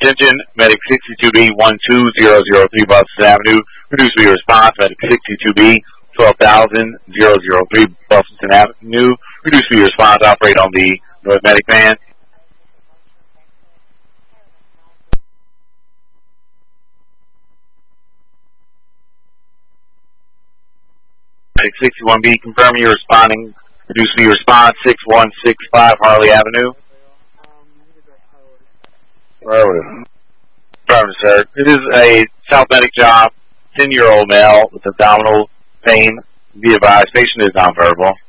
Attention, Medic 62B 12003 Buffington Avenue. Reduce your response, Medic 62B 12003 Buffington Avenue. Reduce your response, operate on the North Medic van. Medic 61B, confirming you're responding. Reduce your response, 6165 Harley Avenue. Affirmative, sir. It is a South Medic job, 10-year-old male with abdominal pain. Be advised, patient is nonverbal.